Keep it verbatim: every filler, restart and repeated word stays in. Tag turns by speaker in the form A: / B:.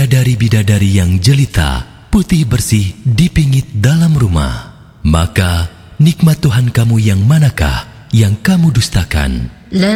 A: bidadari-bidadari yang jelita, putih bersih dipingit dalam rumah. Maka nikmat Tuhan kamu yang manakah yang kamu dustakan?